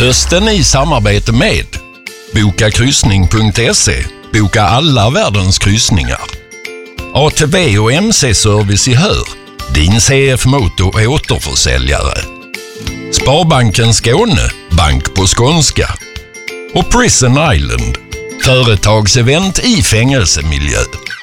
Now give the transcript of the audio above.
Hösten i samarbete med Bokakryssning.se. Boka alla världens kryssningar. ATV och MC-service i Hör. Din CF-moto återförsäljare. Sparbanken Skåne. Bank på skånska. Och Prison Island. Företagsevent i fängelsemiljö.